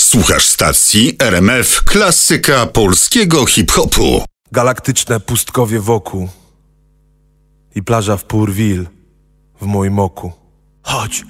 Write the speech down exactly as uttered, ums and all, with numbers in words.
Słuchasz stacji R M F, klasyka polskiego hip-hopu. Galaktyczne pustkowie wokół i plaża w Pourville w moim oku. Chodź,